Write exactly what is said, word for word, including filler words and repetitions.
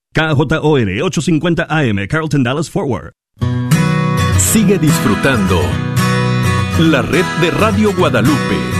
K J O R ochocientos cincuenta A M, Carlton Dallas Fort Worth. Sigue disfrutando la red de Radio Guadalupe.